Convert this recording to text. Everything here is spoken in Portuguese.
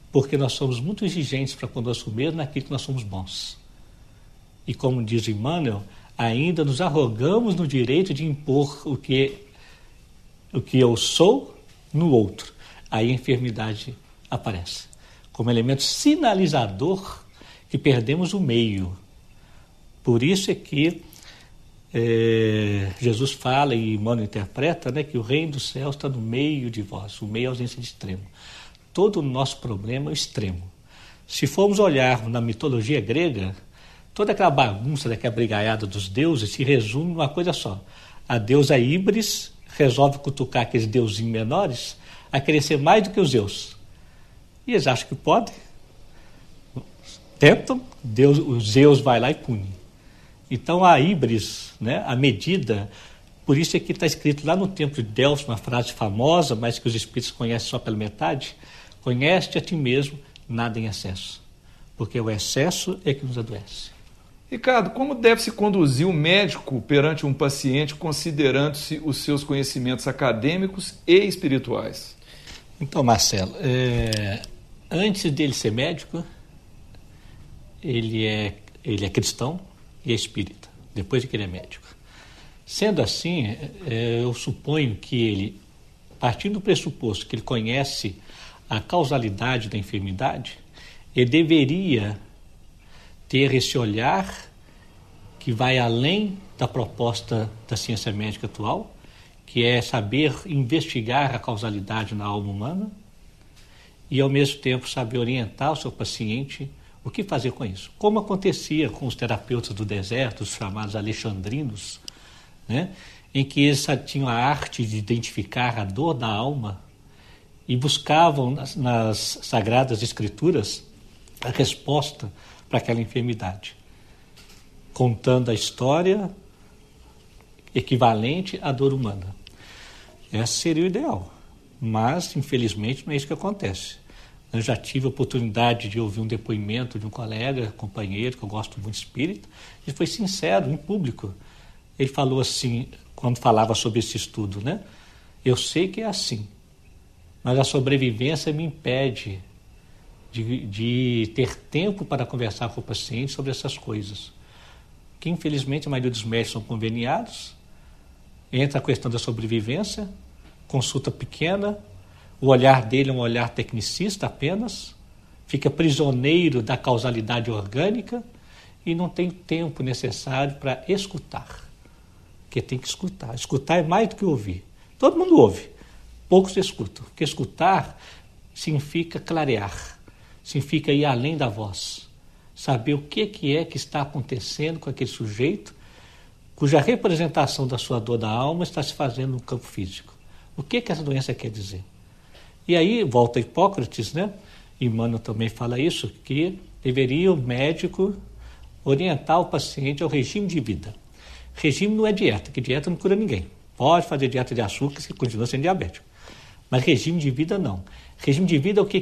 porque nós somos muito exigentes para conosco mesmo naquilo que nós somos bons. E como diz Emmanuel, ainda nos arrogamos no direito de impor o que eu sou no outro. Aí a enfermidade aparece, como elemento sinalizador que perdemos o meio. Por isso é que Jesus fala e Emmanuel interpreta, né, que o reino dos céus está no meio de vós, o meio é a ausência de extremo. Todo o nosso problema é o extremo. Se formos olhar na mitologia grega, toda aquela bagunça daquela brigaiada dos deuses se resume numa coisa só. A deusa Íbris resolve cutucar aqueles deusinhos menores a querer ser mais do que os Zeus. E eles acham que podem. Tentam, o Zeus vai lá e pune. Então a Íbris, né, a medida, por isso é que está escrito lá no templo de Delfos, uma frase famosa, mas que os espíritos conhecem só pela metade: conhece-te a ti mesmo, nada em excesso. Porque o excesso é que nos adoece. Ricardo, como deve se conduzir o médico perante um paciente considerando-se os seus conhecimentos acadêmicos e espirituais? Então, Marcelo, antes dele ser médico, ele é cristão e é espírita, depois de que ele é médico. Sendo assim, eu suponho que ele, partindo do pressuposto que ele conhece a causalidade da enfermidade, ele deveria ter esse olhar que vai além da proposta da ciência médica atual, que é saber investigar a causalidade na alma humana e, ao mesmo tempo, saber orientar o seu paciente o que fazer com isso. Como acontecia com os terapeutas do deserto, os chamados alexandrinos, né, em que eles tinham a arte de identificar a dor da alma e buscavam nas Sagradas Escrituras a resposta para aquela enfermidade, contando a história equivalente à dor humana. Esse seria o ideal, mas infelizmente não é isso que acontece. Eu já tive a oportunidade de ouvir um depoimento de um colega, companheiro, que eu gosto muito, espírita, e foi sincero, em público. Ele falou assim, quando falava sobre esse estudo, né? Eu sei que é assim, mas a sobrevivência me impede de ter tempo para conversar com o paciente sobre essas coisas. Que infelizmente a maioria dos médicos são conveniados, entra a questão da sobrevivência, consulta pequena, o olhar dele é um olhar tecnicista apenas, fica prisioneiro da causalidade orgânica e não tem o tempo necessário para escutar. Porque tem que escutar. Escutar é mais do que ouvir. Todo mundo ouve, poucos escutam. Porque escutar significa clarear, significa ir além da voz, saber o que é que está acontecendo com aquele sujeito, cuja representação da sua dor da alma está se fazendo no campo físico. O que essa doença quer dizer? E aí, volta a Hipócrates, né? Emmanuel também fala isso, que deveria o médico orientar o paciente ao regime de vida. Regime não é dieta, que dieta não cura ninguém. Pode fazer dieta de açúcar, que continua sendo diabético. Mas regime de vida não. Regime de vida é o que